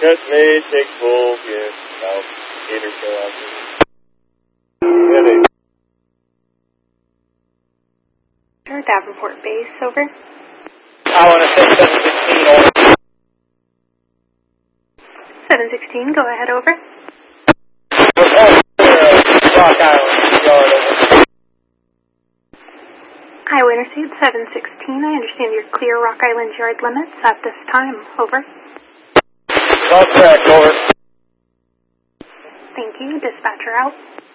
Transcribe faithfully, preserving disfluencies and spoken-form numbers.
Just made, take full, give, south, eight or so out there. Sure, Davenport Base, over. I want to say seven sixteen, over. seven sixteen, go ahead, over. Rock Island, yard, over. Iowa Interstate seven sixteen, I understand your clear Rock Island yard limits at this time, over. Contract, over. Thank you, dispatcher out.